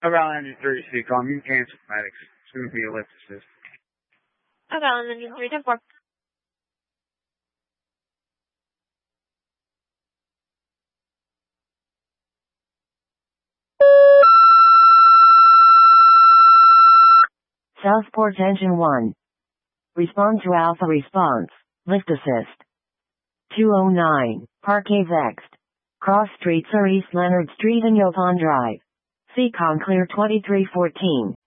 About engine 3, speak on. You can cancel medics. It's going to be a lift assist. About engine 3, 10-4. Southport Engine 1. Respond to Alpha response. Lift assist. 209. Parquet Vext. Cross streets are East Leonard Street and Yopon Drive. Seacon clear 2314.